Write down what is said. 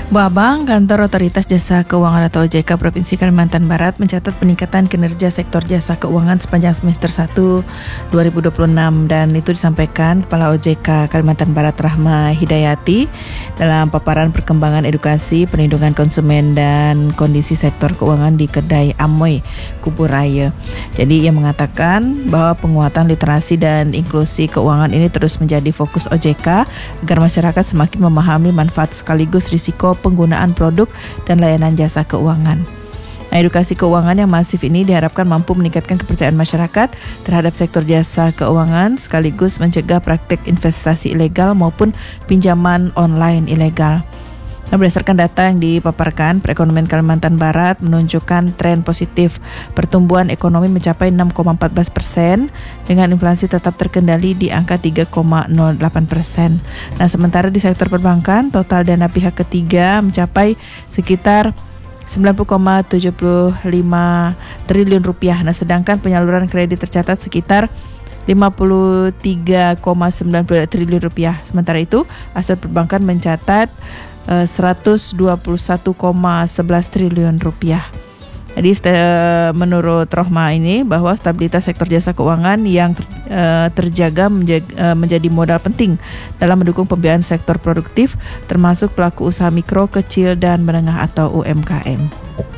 Babang Kantor Otoritas Jasa Keuangan atau OJK Provinsi Kalimantan Barat mencatat peningkatan kinerja sektor jasa keuangan sepanjang semester 1 2026 dan itu disampaikan Kepala OJK Kalimantan Barat Rahma Hidayati dalam paparan perkembangan edukasi, perlindungan konsumen dan kondisi sektor keuangan di Kedai Amoy, Kuburaya. Jadi ia mengatakan bahwa penguatan literasi dan inklusi keuangan ini terus menjadi fokus OJK agar masyarakat semakin memahami manfaat sekaligus risiko penggunaan produk dan layanan jasa keuangan. Nah, edukasi keuangan yang masif ini diharapkan mampu meningkatkan kepercayaan masyarakat terhadap sektor jasa keuangan sekaligus mencegah praktik investasi ilegal maupun pinjaman online ilegal. Nah, berdasarkan data yang dipaparkan, perekonomian Kalimantan Barat menunjukkan tren positif. Pertumbuhan ekonomi mencapai 6,14% dengan inflasi tetap terkendali di angka 3,08%. Nah, sementara di sektor perbankan, total dana pihak ketiga mencapai sekitar 90,75 triliun rupiah. Nah, sedangkan penyaluran kredit tercatat sekitar 53,90 triliun rupiah. Sementara itu, aset perbankan mencatat 121,11 triliun rupiah. Jadi menurut Rohma ini bahwa stabilitas sektor jasa keuangan yang terjaga menjadi modal penting dalam mendukung pembiayaan sektor produktif termasuk pelaku usaha mikro, kecil dan menengah atau UMKM.